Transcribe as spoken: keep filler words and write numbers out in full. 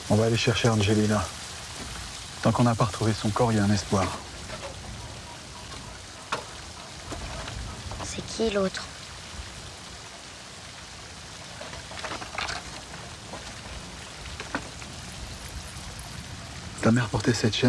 On va aller chercher Angelina. Tant qu'on n'a pas retrouvé son corps, il y a un espoir. C'est qui l'autre? Ta mère portait cette chaîne.